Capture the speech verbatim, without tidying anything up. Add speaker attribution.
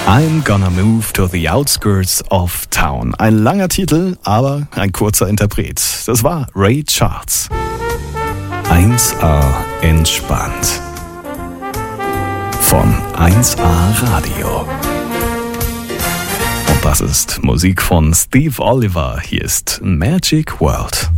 Speaker 1: I'm gonna move to the outskirts of town. Ein langer Titel, aber ein kurzer Interpret. Das war Ray Charles. eins A entspannt. Von eins A Radio. Und das ist Musik von Steve Oliver. Hier ist Magic World.